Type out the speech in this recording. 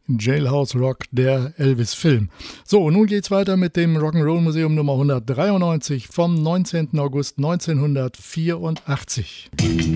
Jailhouse Rock, der Elvis-Film. So, nun geht's weiter mit dem Rock'n'Roll Museum Nummer 193 vom 19. August 1984.